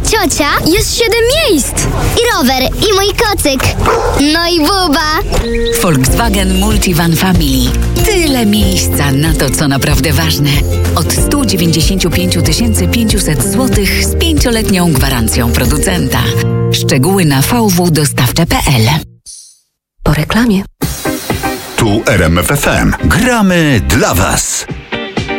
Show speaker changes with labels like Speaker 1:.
Speaker 1: ciocia, jest 7 miejsc. I rower, i mój kocyk. No i buba.
Speaker 2: Volkswagen Multivan Family. Tyle miejsca na to, co naprawdę ważne. Od 195 500 zł z 5-letnią gwarancją producenta. Szczegóły na vwdostawcze.pl.
Speaker 3: Po reklamie.
Speaker 4: Tu RMF FM. Gramy dla Was.